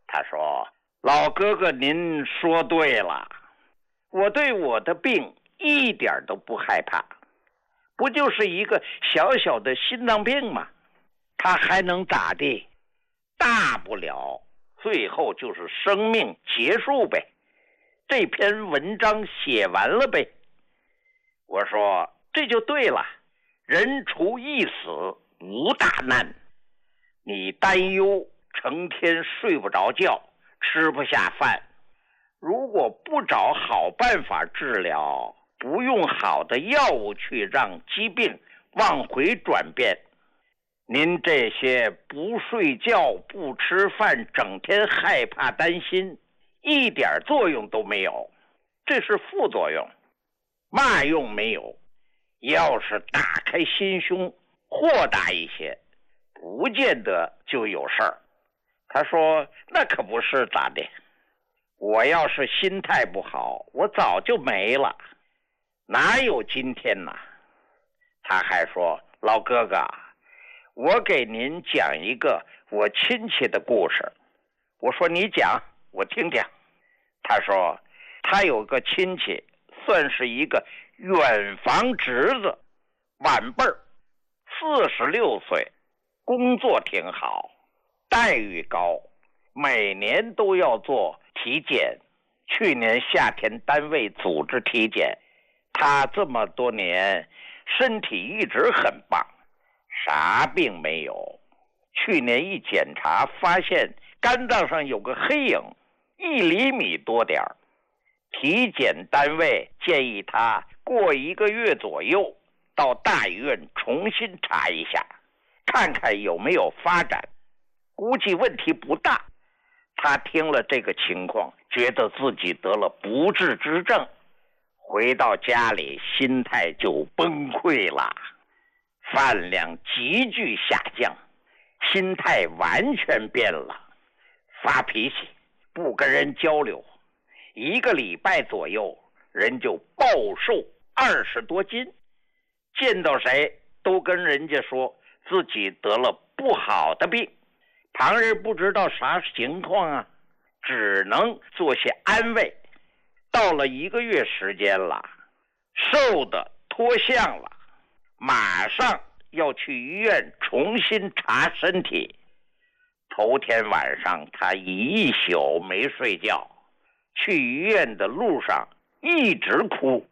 他说：老哥哥您说对了，我对我的病一点都不害怕，不就是一个小小的心脏病吗？他还能咋地？大不了最后就是生命结束呗，这篇文章写完了呗。我说这就对了，人除一死无大难。你担忧成天睡不着觉，吃不下饭，如果不找好办法治疗，不用好的药物去让疾病往回转变，您这些不睡觉不吃饭整天害怕担心，一点作用都没有，这是副作用，嘛用没有。要是打开心胸豁达一些，不见得就有事儿。他说那可不是咋的，我要是心态不好，我早就没了，哪有今天呢？他还说老哥哥，我给您讲一个我亲戚的故事。我说你讲我听听。他说他有个亲戚，算是一个远房侄子，晚辈儿，46岁，工作挺好，待遇高，每年都要做体检。去年夏天单位组织体检，他这么多年身体一直很棒，啥病没有。去年一检查发现肝脏上有个黑影，1厘米多点儿。体检单位建议他过1个月左右到大医院重新查一下，看看有没有发展，估计问题不大。他听了这个情况，觉得自己得了不治之症，回到家里心态就崩溃了，饭量急剧下降，心态完全变了，发脾气，不跟人交流，1个礼拜左右人就暴瘦20多斤，见到谁都跟人家说自己得了不好的病，旁人不知道啥情况啊，只能做些安慰。到了1个月时间了，瘦的脱相了，马上要去医院重新查身体。头天晚上他一宿没睡觉，去医院的路上一直哭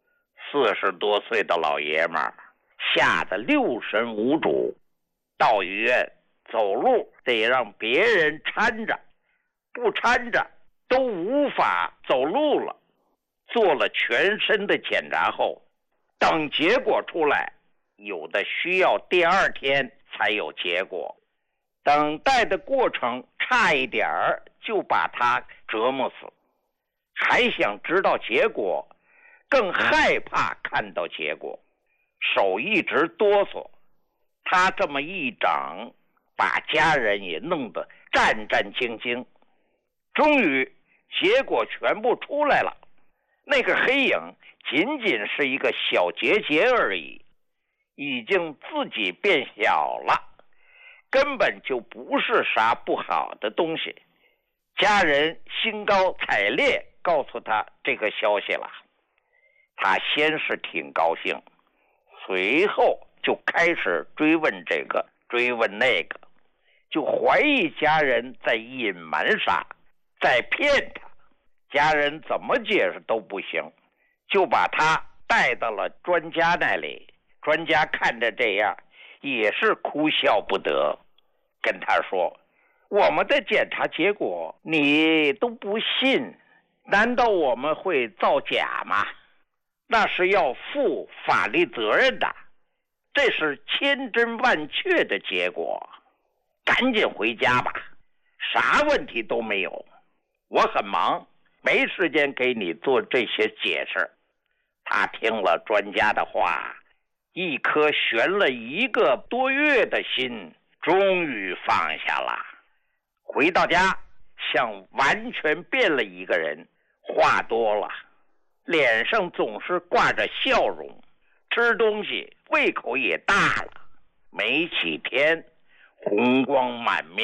，40多岁的老爷们儿吓得六神无主，到医院走路得让别人搀着，不搀着都无法走路了。做了全身的检查后，等结果出来，有的需要第2天才有结果，等待的过程差一点儿就把他折磨死，还想知道结果，更害怕看到结果，手一直哆嗦。他这么一整，把家人也弄得战战兢兢。终于结果全部出来了，那个黑影仅仅是一个小结节而已，已经自己变小了，根本就不是啥不好的东西。家人兴高采烈告诉他这个消息了，他先是挺高兴，随后就开始追问这个追问那个，就怀疑家人在隐瞒啥，在骗他。家人怎么解释都不行，就把他带到了专家那里。专家看着这样也是哭笑不得，跟他说，我们的检查结果你都不信，难道我们会造假吗？那是要负法律责任的，这是千真万确的结果，赶紧回家吧，啥问题都没有，我很忙，没时间给你做这些解释。他听了专家的话，一颗悬了1个多月的心终于放下了。回到家像完全变了一个人，话多了，脸上总是挂着笑容，吃东西胃口也大了，没几天红光满面，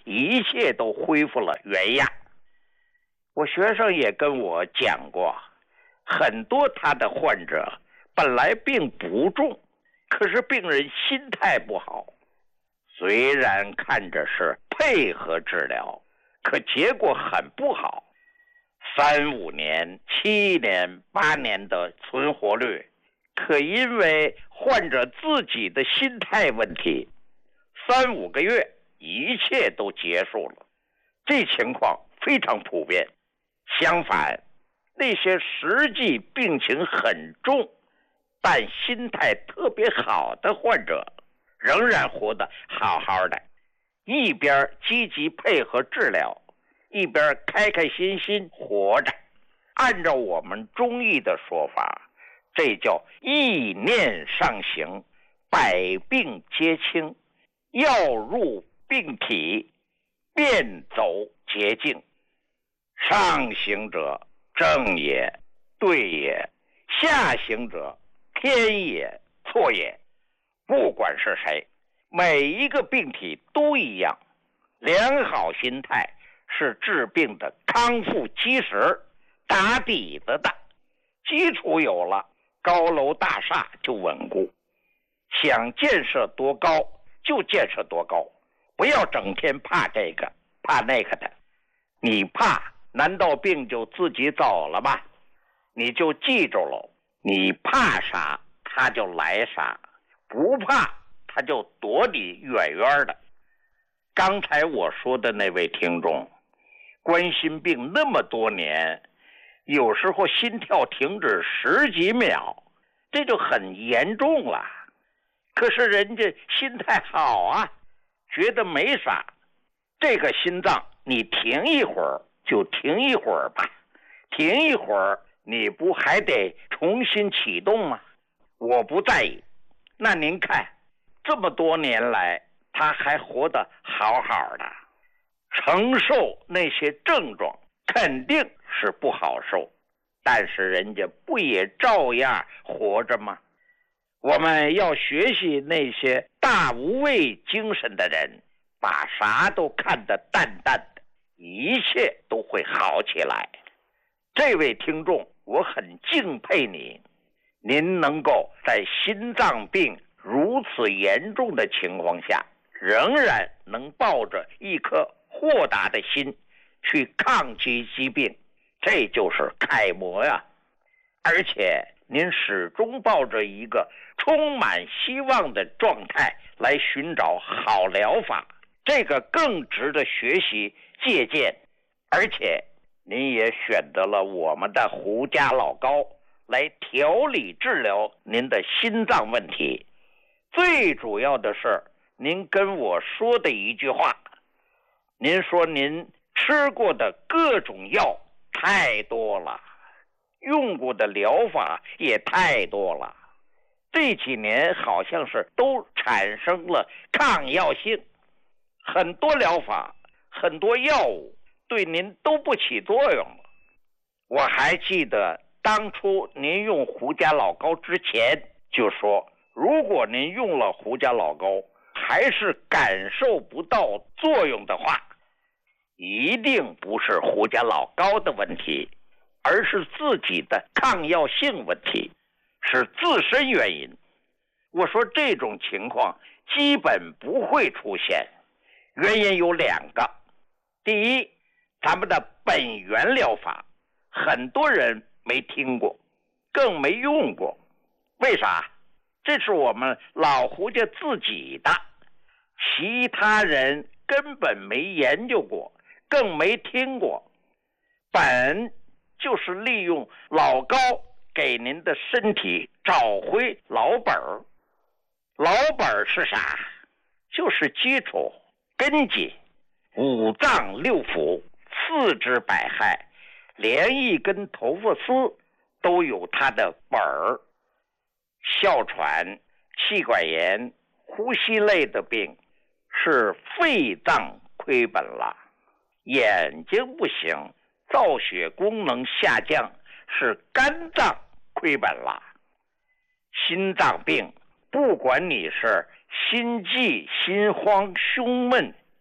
一切都恢复了原样。我学生也跟我讲过，很多他的患者本来病不重，可是病人心态不好，虽然看着是配合治疗，可结果很不好，3、5年、7年、8年的存活率，可因为患者自己的心态问题，3、5个月一切都结束了。这情况非常普遍。相反，那些实际病情很重但心态特别好的患者，仍然活得好好的，一边积极配合治疗，一边开开心心活着。按照我们中医的说法，这叫意念上行，百病皆清，药入病体，便走捷径。上行者正也，对也；下行者偏也，错也。不管是谁，每一个病体都一样。良好心态是治病的康复基石，打底子的。基础有了，高楼大厦就稳固。想建设多高就建设多高，不要整天怕这个怕那个的。你怕，难道病就自己走了吗？你就记住了，你怕啥他就来啥，不怕他就躲你远远的。刚才我说的那位听众，冠心病那么多年，有时候心跳停止10几秒，这就很严重了。可是人家心态好啊，觉得没啥。这个心脏你停一会儿就停一会儿吧，停一会儿你不还得重新启动吗？我不在意。那您看，这么多年来他还活得好好的，承受那些症状肯定是不好受，但是人家不也照样活着吗？我们要学习那些大无畏精神的人，把啥都看得淡淡的，一切都会好起来。这位听众，我很敬佩你，您能够在心脏病如此严重的情况下，仍然能抱着一颗豁达的心去抗击疾病，这就是楷模呀。而且您始终抱着一个充满希望的状态来寻找好疗法，这个更值得学习借鉴。而且您也选择了我们的胡家老膏来调理治疗您的心脏问题。最主要的是您跟我说的一句话，您说您吃过的各种药太多了，用过的疗法也太多了，这几年好像是都产生了抗药性，很多疗法很多药物对您都不起作用了。我还记得当初您用胡家老膏之前就说，如果您用了胡家老膏还是感受不到作用的话，一定不是胡家老膏的问题，而是自己的抗药性问题，是自身原因。我说这种情况基本不会出现，原因有2个。第一，咱们的本源疗法很多人没听过，更没用过。为啥？这是我们老胡家自己的，其他人根本没研究过，更没听过。本就是利用老膏给您的身体找回老本儿。老本儿是啥？就是基础根基，五脏六腑、4肢百骸，连一根头发丝都有它的本儿。哮喘、气管炎、呼吸类的病是肺脏亏本了，眼睛不行，造血功能下降是肝脏亏本了。心脏病，不管你是心悸、心慌、胸闷、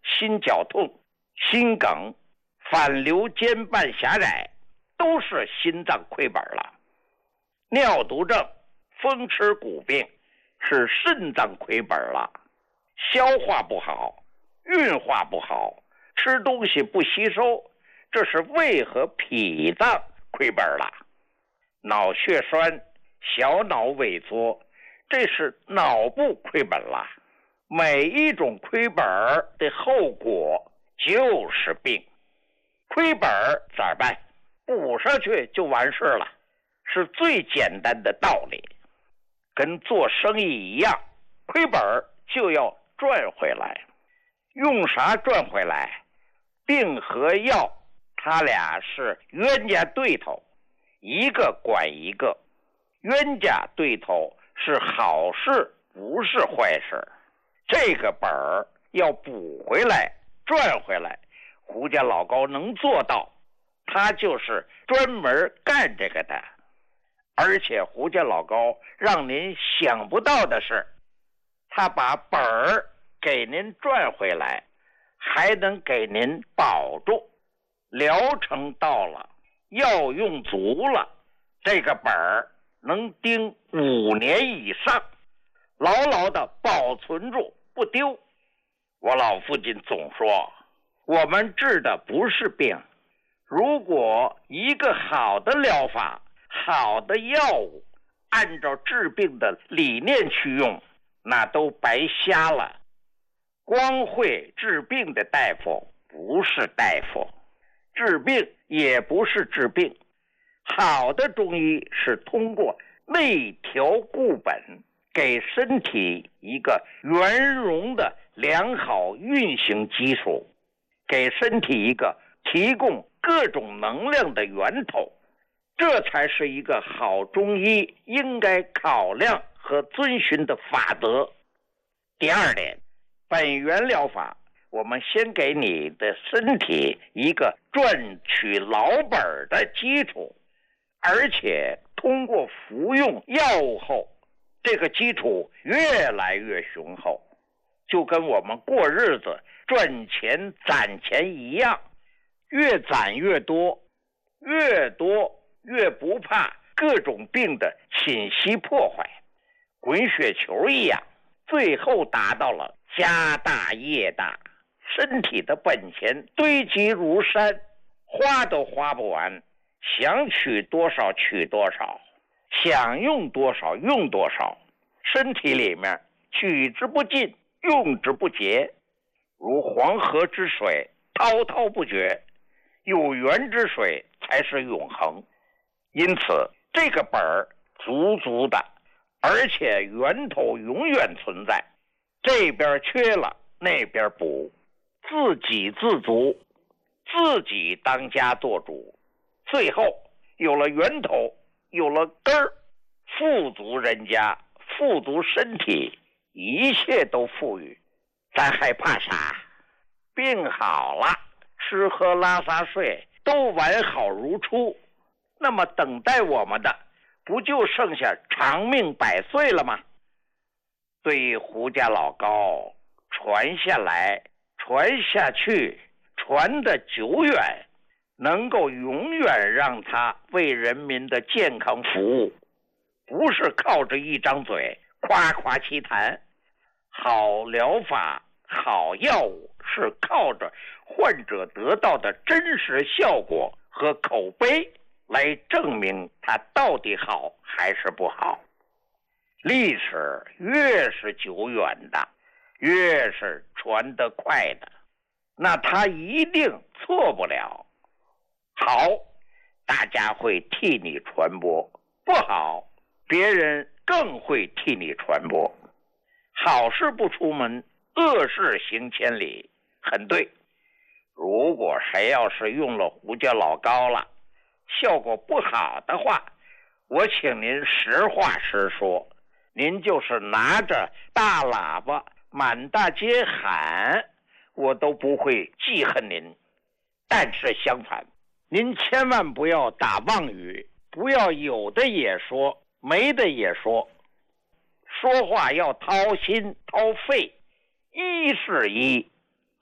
心绞痛、心梗、反流间瓣狭窄，都是心脏亏本了。尿毒症、风湿骨病是肾脏亏本了。消化不好、运化不好、吃东西不吸收，这是胃和脾脏亏本了。脑血栓、小脑萎缩，这是脑部亏本了。每一种亏本的后果就是病。亏本咋办？补上去就完事了，是最简单的道理。跟做生意一样，亏本就要赚回来。用啥赚回来？病和药，他俩是冤家对头，一个管一个。冤家对头是好事，不是坏事。这个本儿要补回来、赚回来，胡家老高能做到，他就是专门干这个的。而且胡家老高让您想不到的是，他把本儿给您赚回来，还能给您保住。疗程到了，药用足了，这个本儿能盯5年以上，牢牢的保存住不丢。我老父亲总说，我们治的不是病，如果一个好的疗法、好的药物按照治病的理念去用，那都白瞎了。光会治病的大夫不是大夫，治病也不是治病。好的中医是通过内调固本，给身体一个圆融的良好运行基础，给身体一个提供各种能量的源头，这才是一个好中医应该考量和遵循的法则。第二点，本源疗法，我们先给你的身体一个赚取老本的基础，而且通过服用药物后，这个基础越来越雄厚，就跟我们过日子赚钱攒钱一样，越攒越多，越多越不怕各种病的侵袭破坏，滚雪球一样，最后达到了家大业大，身体的本钱堆积如山，花都花不完，想取多少取多少，想用多少用多少，身体里面取之不尽，用之不竭，如黄河之水滔滔不绝，有源之水才是永恒。因此这个本儿足足的，而且源头永远存在，这边缺了那边补，自给自足，自己当家做主，最后有了源头，有了根儿，富足人家，富足身体，一切都富裕，咱还怕啥？病好了，吃喝拉撒睡都完好如初，那么等待我们的不就剩下长命100岁了吗？对于胡家老高传下来，传下去，传得久远，能够永远让他为人民的健康服务，不是靠着一张嘴夸夸其谈。好疗法、好药物是靠着患者得到的真实效果和口碑来证明它到底好还是不好。历史越是久远的，越是传得快的，那它一定错不了。好，大家会替你传播；不好，别人更会替你传播。好事不出门，恶事行千里，很对。如果谁要是用了胡家老高了，效果不好的话，我请您实话实说，您就是拿着大喇叭满大街喊，我都不会记恨您。但是相反，您千万不要打妄语，不要有的也说，没的也说。说话要掏心掏肺，一是一，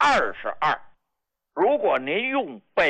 22。如果您用北